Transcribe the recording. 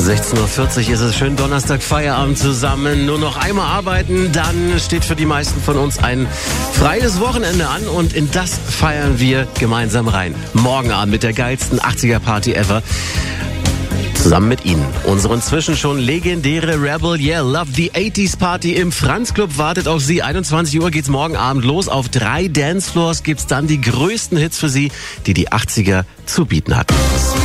16:40 Uhr ist es, schön Donnerstag, Feierabend zusammen. Nur noch einmal arbeiten, dann steht für die meisten von uns ein freies Wochenende an und in das feiern wir gemeinsam rein. Morgen Abend mit der geilsten 80er-Party ever. Zusammen mit Ihnen. Unsere inzwischen schon legendäre Rebel Yeah Love the 80s Party im Franz Club wartet auf Sie. 21 Uhr geht's morgen Abend los. Auf 3 Dancefloors gibt's dann die größten Hits für Sie, die die 80er zu bieten hatten.